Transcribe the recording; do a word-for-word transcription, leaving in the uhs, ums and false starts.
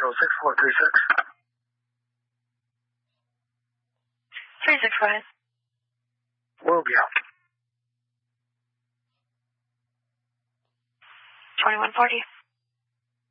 Central six four three six. three six five. Will be out. twenty-one forty.